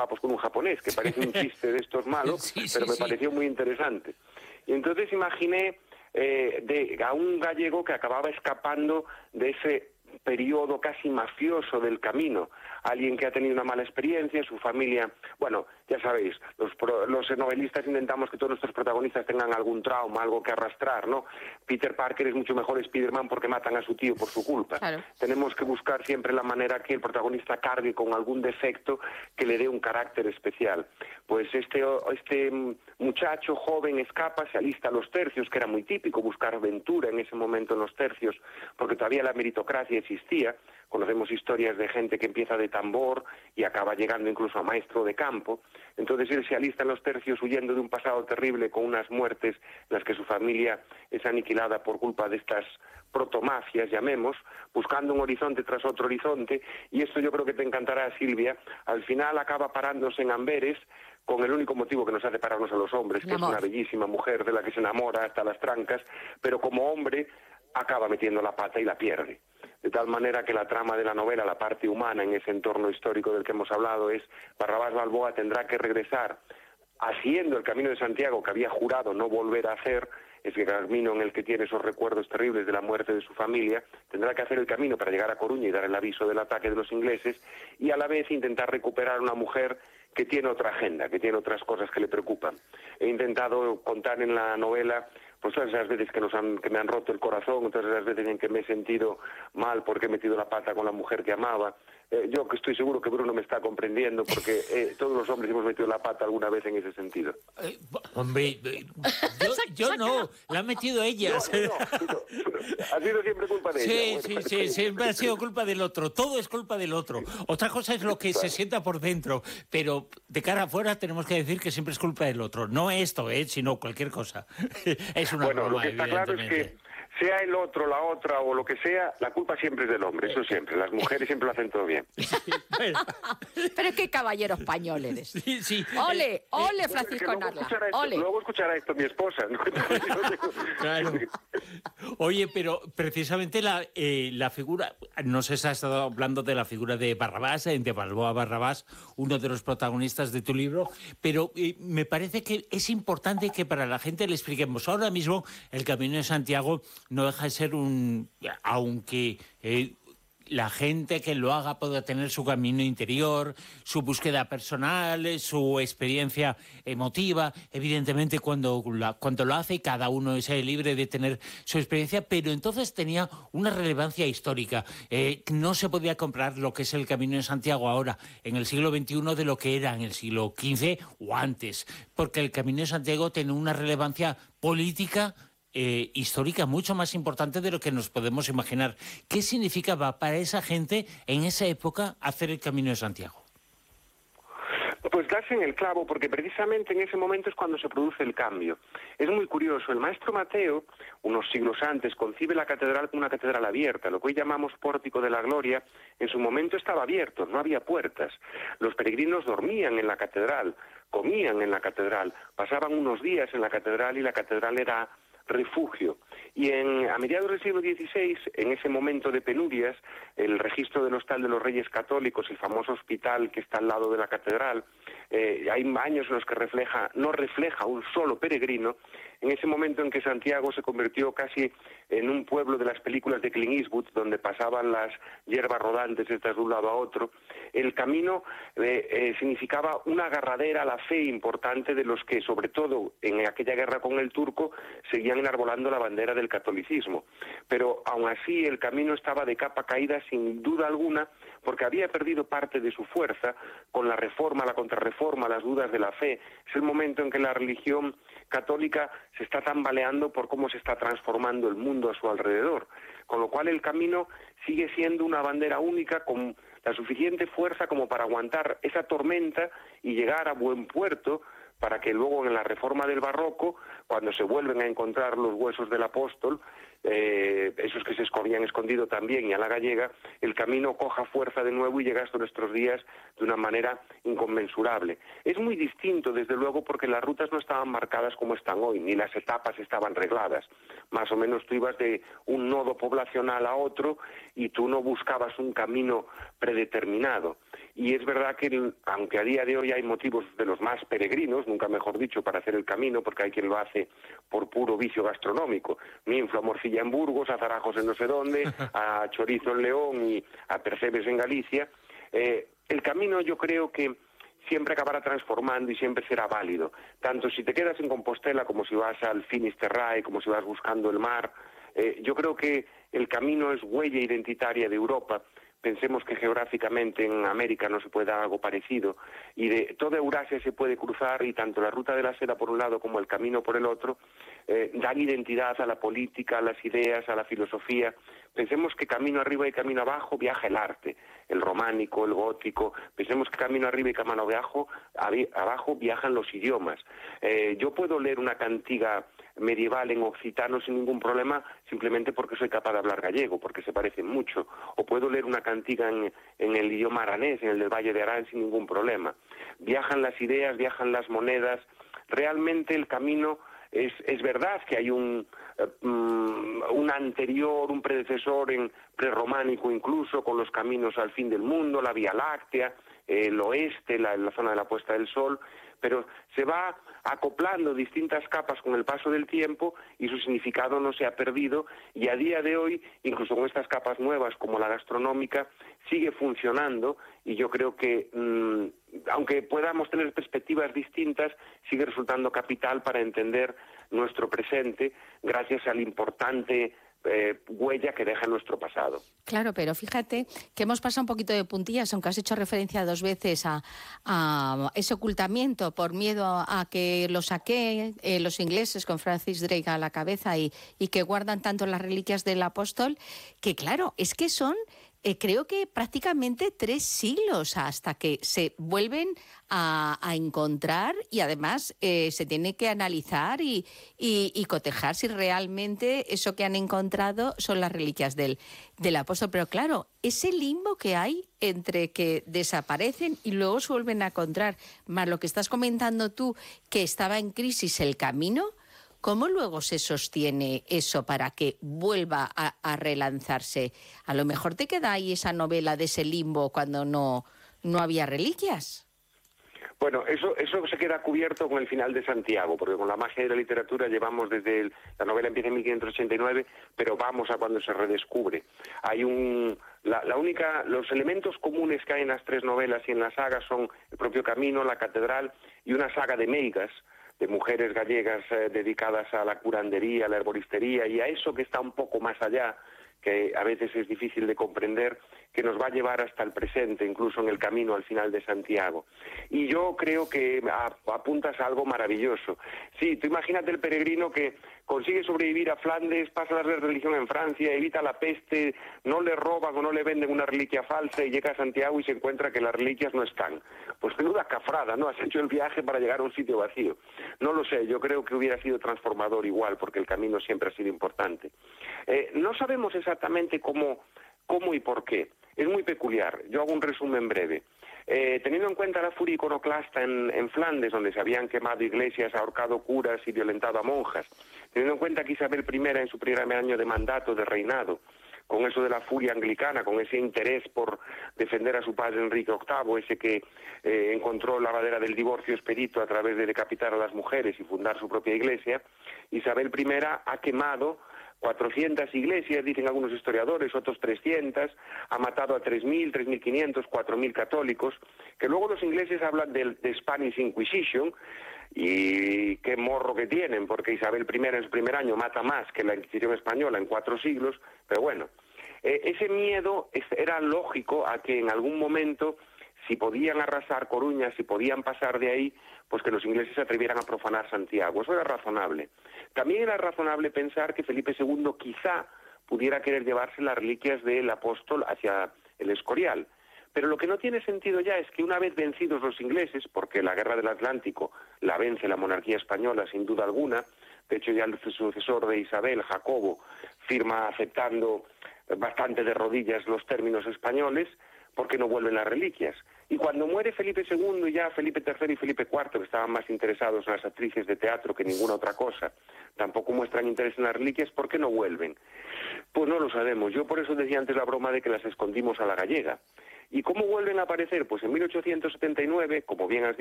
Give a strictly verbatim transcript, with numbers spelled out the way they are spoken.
papos con un japonés, que parece un chiste de estos malos, sí, sí, pero me sí. pareció muy interesante. Y entonces imaginé eh, de, a un gallego que acababa escapando de ese periodo casi mafioso del camino, alguien que ha tenido una mala experiencia, su familia, bueno, ya sabéis, los, pro, los novelistas intentamos que todos nuestros protagonistas tengan algún trauma, algo que arrastrar, ¿no? Peter Parker es mucho mejor Spider-Man porque matan a su tío por su culpa. Claro. Tenemos que buscar siempre la manera que el protagonista cargue con algún defecto que le dé un carácter especial. Pues este, este muchacho joven escapa, se alista a los tercios, que era muy típico buscar aventura en ese momento en los tercios, porque todavía la meritocracia existía. Conocemos historias de gente que empieza de tambor y acaba llegando incluso a maestro de campo. Entonces él se alista en los tercios huyendo de un pasado terrible con unas muertes en las que su familia es aniquilada por culpa de estas protomafias, llamemos, buscando un horizonte tras otro horizonte, y esto yo creo que te encantará, Silvia. Al final acaba parándose en Amberes con el único motivo que nos hace pararnos a los hombres, que es una bellísima mujer de la que se enamora hasta las trancas, pero como hombre acaba metiendo la pata y la pierde. De tal manera que la trama de la novela, la parte humana en ese entorno histórico del que hemos hablado, es Barrabás Balboa tendrá que regresar haciendo el Camino de Santiago que había jurado no volver a hacer, ese camino en el que tiene esos recuerdos terribles de la muerte de su familia, tendrá que hacer el camino para llegar a Coruña y dar el aviso del ataque de los ingleses, y a la vez intentar recuperar una mujer que tiene otra agenda, que tiene otras cosas que le preocupan. He intentado contar en la novela pues todas esas veces que, nos han, que me han roto el corazón, todas esas veces en que me he sentido mal porque he metido la pata con la mujer que amaba. Eh, yo que estoy seguro que Bruno me está comprendiendo, porque eh, todos los hombres hemos metido la pata alguna vez en ese sentido. Eh, hombre, eh, yo, yo no, la han metido ellas. No, no, no, ha sido siempre culpa de sí, ella. Sí, sí, sí, siempre ha sido culpa del otro, todo es culpa del otro. Otra cosa es lo que se sienta por dentro, pero de cara afuera tenemos que decir que siempre es culpa del otro. No esto, eh, sino cualquier cosa. Es una bueno, broma, lo que está claro es que sea el otro, la otra o lo que sea, la culpa siempre es del hombre, eso siempre. Las mujeres siempre lo hacen todo bien. Sí, bueno. Pero qué caballero español eres. Sí, sí. Ole, Eh, ole, eh, Francisco luego Narla. escuchará esto, Ole. luego escuchará esto mi esposa. ¿No? Claro. Oye, pero precisamente la, eh, la figura, no sé si has estado hablando de la figura de Barrabás, de Balboa Barrabás, uno de los protagonistas de tu libro, pero eh, me parece que es importante que para la gente le expliquemos. Ahora mismo el Camino de Santiago no deja de ser un, aunque eh, la gente que lo haga pueda tener su camino interior, su búsqueda personal, su experiencia emotiva. Evidentemente, cuando, la, cuando lo hace, cada uno es libre de tener su experiencia, pero entonces tenía una relevancia histórica. Eh, no se podía comparar lo que es el Camino de Santiago ahora, en el siglo veintiuno, de lo que era en el siglo quince o antes, porque el Camino de Santiago tiene una relevancia política Eh, histórica mucho más importante de lo que nos podemos imaginar. ¿Qué significaba para esa gente en esa época hacer el Camino de Santiago? Pues darse en el clavo, porque precisamente en ese momento es cuando se produce el cambio. Es muy curioso, el maestro Mateo, unos siglos antes, concibe la catedral como una catedral abierta, lo que hoy llamamos Pórtico de la Gloria. En su momento estaba abierto, no había puertas. Los peregrinos dormían en la catedral, comían en la catedral, pasaban unos días en la catedral y la catedral era refugio. Y en, a mediados del siglo dieciséis, en ese momento de penurias, el registro del Hostal de los Reyes Católicos, el famoso hospital que está al lado de la catedral, eh, hay años en los que refleja, no refleja un solo peregrino. En ese momento en que Santiago se convirtió casi en un pueblo de las películas de Clint Eastwood, donde pasaban las hierbas rodantes estas de un lado a otro, el camino eh, eh, significaba una agarradera a la fe importante de los que, sobre todo en aquella guerra con el turco, seguían enarbolando la bandera del catolicismo. Pero aún así el camino estaba de capa caída sin duda alguna, porque había perdido parte de su fuerza con la reforma, la contrarreforma, las dudas de la fe. Es el momento en que la religión católica se está tambaleando por cómo se está transformando el mundo a su alrededor, con lo cual el camino sigue siendo una bandera única con la suficiente fuerza como para aguantar esa tormenta y llegar a buen puerto, para que luego en la reforma del barroco, cuando se vuelven a encontrar los huesos del apóstol, eh, esos que se habían escondido también y a la gallega, el camino coja fuerza de nuevo y llega hasta nuestros días de una manera inconmensurable. Es muy distinto, desde luego, porque las rutas no estaban marcadas como están hoy, ni las etapas estaban regladas. Más o menos tú ibas de un nodo poblacional a otro y tú no buscabas un camino predeterminado. Y es verdad que, aunque a día de hoy hay motivos de los más peregrinos, nunca mejor dicho, para hacer el camino, porque hay quien lo hace por puro vicio gastronómico, me inflo a morcilla en Burgos, a zarajos en no sé dónde, a chorizo en León y a percebes en Galicia, eh, el camino yo creo que siempre acabará transformando y siempre será válido, tanto si te quedas en Compostela como si vas al Finisterrae, como si vas buscando el mar. Eh, yo creo que el camino es huella identitaria de Europa. Pensemos que geográficamente en América no se puede dar algo parecido y de toda Eurasia se puede cruzar y tanto la ruta de la seda por un lado como el camino por el otro eh, dan identidad a la política, a las ideas, a la filosofía. Pensemos que camino arriba y camino abajo viaja el arte, el románico, el gótico. Pensemos que camino arriba y camino abajo, abajo viajan los idiomas. Eh, yo puedo leer una cantiga medieval en occitano sin ningún problema, simplemente porque soy capaz de hablar gallego, porque se parecen mucho. O puedo leer una cantiga en, en el idioma aranés, en el del Valle de Arán, sin ningún problema. Viajan las ideas, viajan las monedas. Realmente el camino es, es verdad que hay un, um, un anterior, un predecesor en prerrománico incluso, con los caminos al fin del mundo, la Vía Láctea, el oeste, la, la zona de la puesta del sol, pero se va acoplando distintas capas con el paso del tiempo y su significado no se ha perdido y a día de hoy, incluso con estas capas nuevas como la gastronómica, sigue funcionando y yo creo que, mmm, aunque podamos tener perspectivas distintas, sigue resultando capital para entender nuestro presente gracias al importante Eh, huella que deja nuestro pasado. Claro, pero fíjate que hemos pasado un poquito de puntillas, aunque has hecho referencia dos veces a, a ese ocultamiento por miedo a que lo saquen eh, los ingleses con Francis Drake a la cabeza y, y que guardan tanto las reliquias del apóstol, que claro, es que son... Eh, creo que prácticamente tres siglos hasta que se vuelven a, a encontrar y además eh, se tiene que analizar y, y, y cotejar si realmente eso que han encontrado son las reliquias del, del apóstol. Pero claro, ese limbo que hay entre que desaparecen y luego se vuelven a encontrar, más lo que estás comentando tú, que estaba en crisis el camino. ¿Cómo luego se sostiene eso para que vuelva a, a relanzarse? A lo mejor te queda ahí esa novela de ese limbo cuando no, no había reliquias. Bueno, eso, eso se queda cubierto con el final de Santiago, porque con la magia de la literatura llevamos desde... El, la novela empieza en mil quinientos ochenta y nueve, pero vamos a cuando se redescubre. Hay un... La, la única... Los elementos comunes que hay en las tres novelas y en la saga son el propio camino, la catedral y una saga de meigas, de mujeres gallegas eh, dedicadas a la curandería, a la herboristería y a eso que está un poco más allá, que a veces es difícil de comprender, que nos va a llevar hasta el presente, incluso en el camino al final de Santiago. Y yo creo que apuntas a algo maravilloso. Sí, tú imagínate el peregrino que consigue sobrevivir a Flandes, pasa la religión en Francia, evita la peste, no le roban o no le venden una reliquia falsa y llega a Santiago y se encuentra que las reliquias no están. Pues menuda cafrada, ¿no? Has hecho el viaje para llegar a un sitio vacío. No lo sé, yo creo que hubiera sido transformador igual, porque el camino siempre ha sido importante. Eh, no sabemos exactamente cómo, cómo y por qué. Es muy peculiar. Yo hago un resumen breve. Eh, teniendo en cuenta la furia iconoclasta en, en Flandes, donde se habían quemado iglesias, ahorcado curas y violentado a monjas, teniendo en cuenta que Isabel primera en su primer año de mandato, de reinado, con eso de la furia anglicana, con ese interés por defender a su padre Enrique octavo, ese que eh, encontró la bandera del divorcio expedito a través de decapitar a las mujeres y fundar su propia iglesia, Isabel primera ha quemado cuatrocientas iglesias, dicen algunos historiadores, otros trescientas, ha matado a tres mil, tres mil quinientos, cuatro mil católicos, que luego los ingleses hablan del de Spanish Inquisition, y qué morro que tienen, porque Isabel primera en su primer año mata más que la Inquisición española en cuatro siglos, pero bueno, eh, ese miedo es, era lógico a que en algún momento, si podían arrasar Coruña, si podían pasar de ahí, pues que los ingleses se atrevieran a profanar Santiago. Eso era razonable. También era razonable pensar que Felipe segundo quizá pudiera querer llevarse las reliquias del apóstol hacia el Escorial. Pero lo que no tiene sentido ya es que una vez vencidos los ingleses, porque la guerra del Atlántico la vence la monarquía española sin duda alguna, de hecho ya el sucesor de Isabel, Jacobo, firma aceptando bastante de rodillas los términos españoles, porque no vuelven las reliquias. Y cuando muere Felipe segundo y ya Felipe tercero y Felipe cuarto, que estaban más interesados en las actrices de teatro que ninguna otra cosa, tampoco muestran interés en las reliquias, ¿por qué no vuelven? Pues no lo sabemos. Yo por eso decía antes la broma de que las escondimos a la gallega. ¿Y cómo vuelven a aparecer? Pues en mil ochocientos setenta y nueve, como bien has dicho,